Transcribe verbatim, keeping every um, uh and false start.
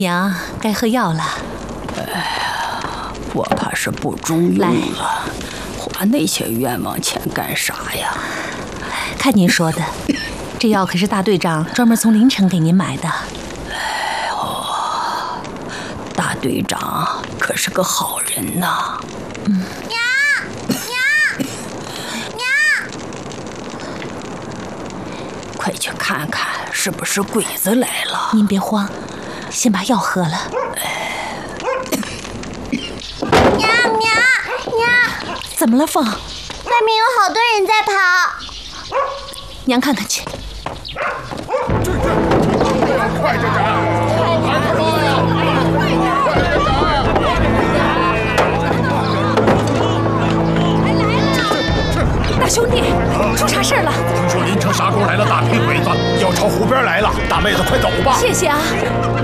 娘，该喝药了。 哎呀，我怕是不中用了，花那些冤枉钱干啥呀？ 看您说的，这药可是大队长专门从临城给您买的。 哎呦，大队长可是个好人呐。 嗯。 娘，娘，娘， 快去看看，是不是鬼子来了？ 您别慌，先把药喝了。 娘娘娘， 怎么了，凤？ 外面有好多人在跑。 娘看看去。 快点赶！快点抓呀！快点赶！ 大兄弟，出啥事了？ 听说临城杀狗来了大批鬼子，要朝湖边来了，大妹子快走吧！ 谢谢啊。